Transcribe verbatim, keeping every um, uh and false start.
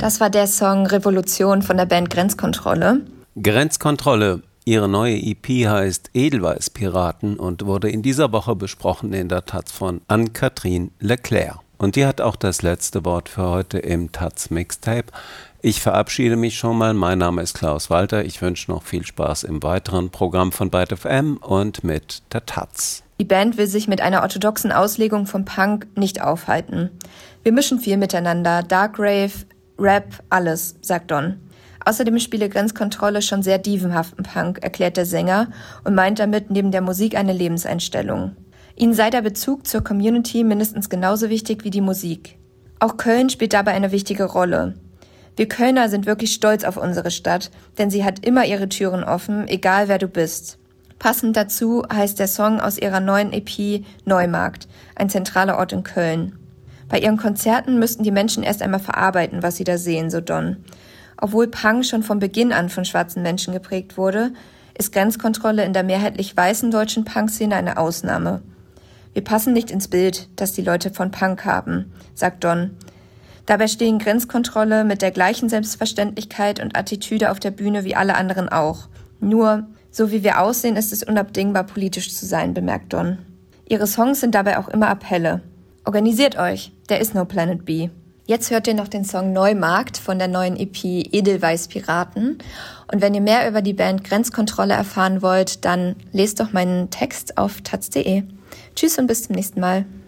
Das war der Song Revolution von der Band Grenzkontrolle. Grenzkontrolle. Ihre neue E P heißt Edelweiß-Piraten und wurde in dieser Woche besprochen in der Taz von Anne-Kathrin Leclerc. Und die hat auch das letzte Wort für heute im Taz Mixtape. Ich verabschiede mich schon mal. Mein Name ist Klaus Walter. Ich wünsche noch viel Spaß im weiteren Programm von Byte F M und mit der Taz. Die Band will sich mit einer orthodoxen Auslegung vom Punk nicht aufhalten. Wir mischen viel miteinander. Dark Rave, Rap, alles, sagt Don. Außerdem spiele Grenzkontrolle schon sehr dievenhaften Punk, erklärt der Sänger und meint damit neben der Musik eine Lebenseinstellung. Ihnen sei der Bezug zur Community mindestens genauso wichtig wie die Musik. Auch Köln spielt dabei eine wichtige Rolle. Wir Kölner sind wirklich stolz auf unsere Stadt, denn sie hat immer ihre Türen offen, egal wer du bist. Passend dazu heißt der Song aus ihrer neuen E P Neumarkt, ein zentraler Ort in Köln. Bei ihren Konzerten müssten die Menschen erst einmal verarbeiten, was sie da sehen, so Don. Obwohl Punk schon von Beginn an von schwarzen Menschen geprägt wurde, ist Grenzkontrolle in der mehrheitlich weißen deutschen Punkszene eine Ausnahme. Wir passen nicht ins Bild, das die Leute von Punk haben, sagt Don. Dabei stehen Grenzkontrolle mit der gleichen Selbstverständlichkeit und Attitüde auf der Bühne wie alle anderen auch. Nur, so wie wir aussehen, ist es unabdingbar, politisch zu sein, bemerkt Don. Ihre Songs sind dabei auch immer Appelle. Organisiert euch, there is no Planet B. Jetzt hört ihr noch den Song Neumarkt von der neuen E P Edelweiß-Piraten. Und wenn ihr mehr über die Band Grenzkontrolle erfahren wollt, dann lest doch meinen Text auf taz punkt de. Tschüss und bis zum nächsten Mal.